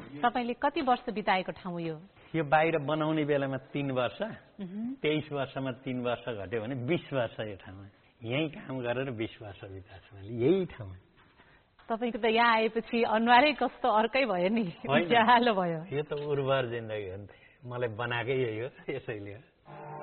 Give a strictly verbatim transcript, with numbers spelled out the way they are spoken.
तपाईले कति वर्ष बिताएको ठाउँ यो? यो बाहिर बनाउने बेलामा तीन वर्ष, तेइस वर्षमा तीन वर्ष घट्यो भने बीस वर्ष यो ठाउँमा यही काम गरेर बीस वर्ष बिताएको छु मैले यही ठाउँमा। तपाईको त यहाँ आएपछि अनुहारै कस्तो अर्कै भयो नि, उज्यालो भयो। यो त उर्वर जिन्दगी हो नि त, मलाई बनाएकै यही हो, यसैले हो।